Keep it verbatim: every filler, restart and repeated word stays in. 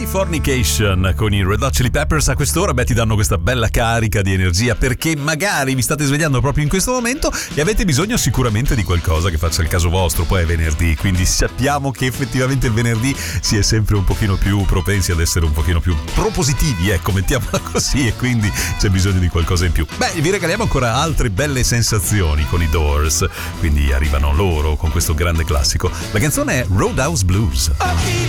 Californication con i Red Hot Chili Peppers a quest'ora, beh, ti danno questa bella carica di energia, perché magari vi state svegliando proprio in questo momento e avete bisogno sicuramente di qualcosa che faccia il caso vostro. Poi è venerdì, quindi sappiamo che effettivamente il venerdì si è sempre un pochino più propensi ad essere un pochino più propositivi, ecco, mettiamola così, e quindi c'è bisogno di qualcosa in più. Beh, vi regaliamo ancora altre belle sensazioni con i Doors, quindi arrivano loro con questo grande classico. La canzone è Roadhouse Blues.